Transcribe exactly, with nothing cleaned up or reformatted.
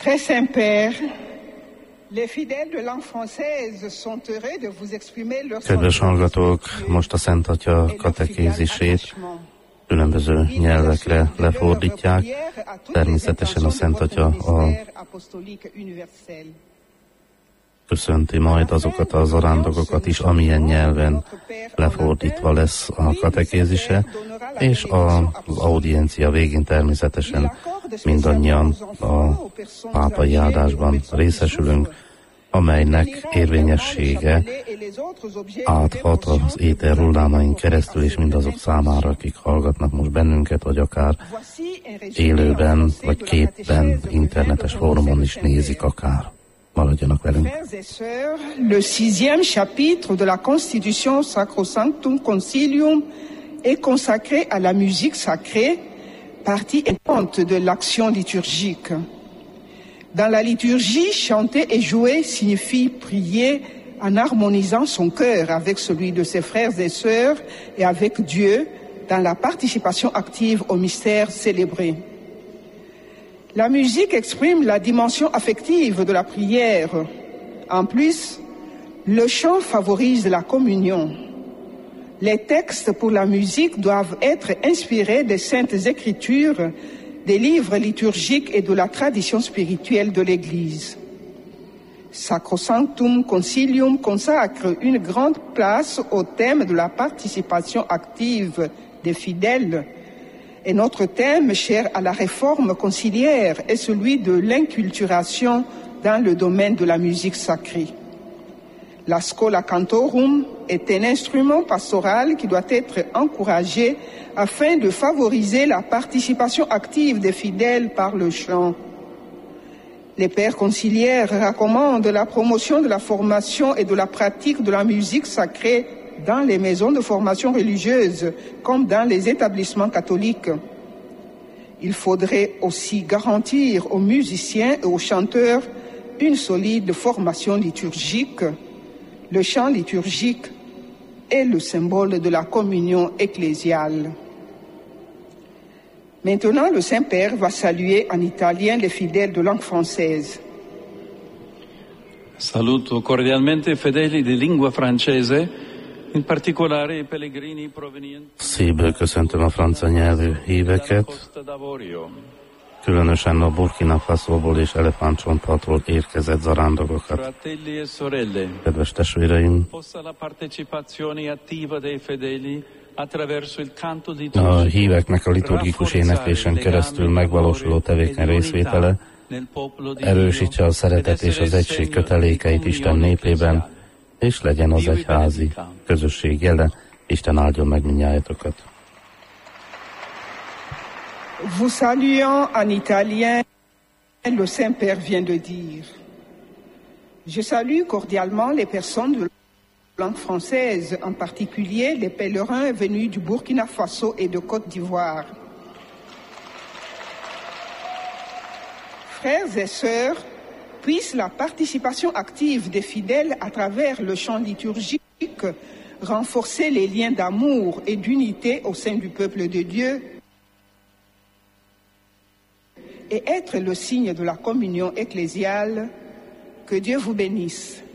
Très Saint-Père, les fidèles de langue française sont heureux de vous exprimer leur Kedves hallgatók, most a Szent Atya katekézisét különböző nyelvekre lefordítják. Természetesen a Szent Atya a köszönti majd azokat az arándokokat is, amilyen nyelven lefordítva lesz a katekézise, és az audiencia végén természetesen mindannyian a pápai áldásban részesülünk, amelynek érvényessége áthat az éter hullámain keresztül, és mindazok számára, akik hallgatnak most bennünket, vagy akár élőben, vagy képben, internetes fórumon is nézik akár. Maradjanak velünk. Le sixième chapitre de la Constitution Sacrosanctum Concilium est consacré à la musique sacrée, partie importante de l'action liturgique. Dans la liturgie, chanter et jouer signifie prier en harmonisant son cœur avec celui de ses frères et sœurs et avec Dieu dans la participation active au mystère célébré. La musique exprime la dimension affective de la prière. En plus, le chant favorise la communion. Les textes pour la musique doivent être inspirés des saintes écritures, des livres liturgiques et de la tradition spirituelle de l'Église. Sacrosanctum Concilium consacre une grande place au thème de la participation active des fidèles. Et notre thème, cher à la réforme conciliaire, est celui de l'inculturation dans le domaine de la musique sacrée. La Schola Cantorum est un instrument pastoral qui doit être encouragé afin de favoriser la participation active des fidèles par le chant. Les pères conciliaires recommandent la promotion de la formation et de la pratique de la musique sacrée dans les maisons de formation religieuse comme dans les établissements catholiques. Il faudrait aussi garantir aux musiciens et aux chanteurs une solide formation liturgique. Le chant liturgique est le symbole de la communion ecclésiale. Maintenant, le Saint-Père va saluer en italien les fidèles de langue française. Saluto cordialmente i fedeli di lingua francese, in particolare i pellegrini provenienti Szívből köszöntöm a francia nyelvű híveket, különösen a Burkina Fasoból és Elefántcsontpartról érkezett zarándokokat. Kedves testvéreim, a híveknek a liturgikus éneklésen keresztül megvalósuló tevékeny részvétele erősítse a szeretet és az egység kötelékeit Isten népében, és legyen az egyházi közösség jele. Isten áldjon meg mindnyájatokat. Vous saluant en italien, le Saint-Père vient de dire. Je salue cordialement les personnes de langue française, en particulier les pèlerins venus du Burkina Faso et de Côte d'Ivoire. Frères et sœurs, puisse la participation active des fidèles à travers le chant liturgique renforcer les liens d'amour et d'unité au sein du peuple de Dieu et être le signe de la communion ecclésiale. Que Dieu vous bénisse.